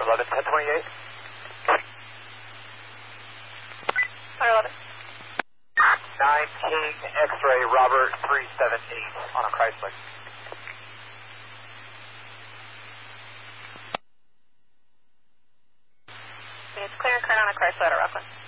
11, 1028. 111. 9 King X-ray Robert 378 on a Chrysler. It's clear and current on a Chrysler at Rockland.